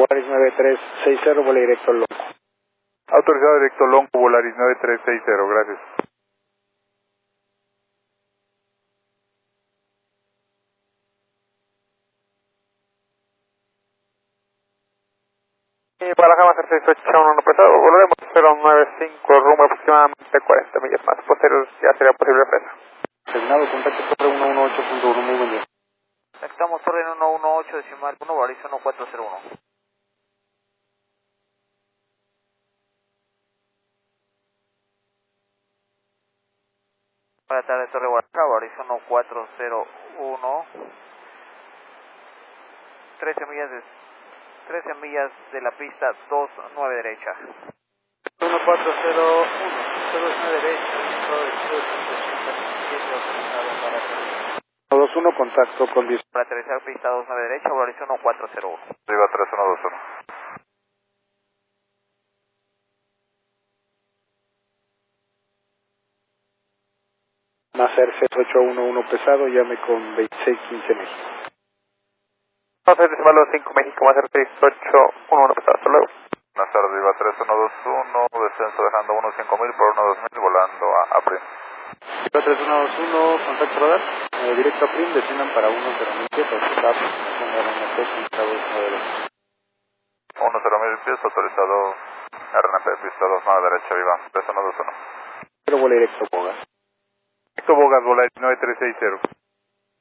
Volaris 9360, vuelo directo Lonco. Autorizado directo Lonco, Volaris 9360, gracias. Guadalajara 681 no pesado, volveremos 095 rumbo aproximadamente 40 millas más posterior, ya sería posible presa. Asignado, contacto Torre 118.1, muy buen día. Estamos Torre 118.1, Volaris 1401. Buenas tardes, Torre Guadalajara, Volaris 1401. 13 millas de la pista 29 derecha. 1401, 29 derecha, todo el 121, contacto con 10. Para aterrizar pista 29 derecha, Volaris 1401. Arriba 3121. Nacer 7811 pesado, llame con 2615 México. Nacer decimal 5 México, más 681 pesado, hasta luego. Nacer arriba 3121, descenso dejando 15000 por 12000, volando a Prim. 3121, contacto radar, directo a Prim, desciendan para 10.000 pies, autorizado, pongan RNP, conectado 9 10.000 pies, autorizado RNP, pista 29 derecha, viva, 3121. Pero vuelo directo Bogas. Directo Bogas, Volaris 9360.